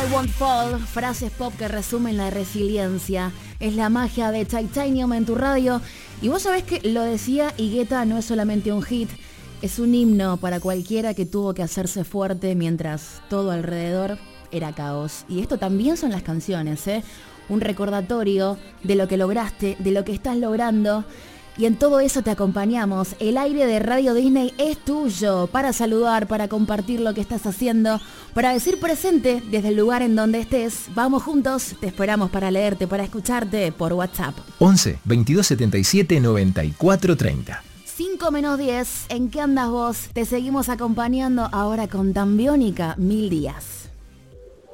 Won't Fall, frases pop que resumen la resiliencia. Es la magia de Titanium en tu radio. Y vos sabés que lo decía Higueta, no es solamente un hit, es un himno para cualquiera que tuvo que hacerse fuerte mientras todo alrededor era caos. Y esto también son las canciones, ¿eh? Un recordatorio de lo que lograste, de lo que estás logrando. Y en todo eso te acompañamos. El aire de Radio Disney es tuyo para saludar, para compartir lo que estás haciendo, para decir presente desde el lugar en donde estés. Vamos juntos, te esperamos para leerte, para escucharte por WhatsApp. 11 22 77 94 30. 5 menos 10, ¿en qué andas vos? Te seguimos acompañando ahora con Tan Biónica, 1000 días.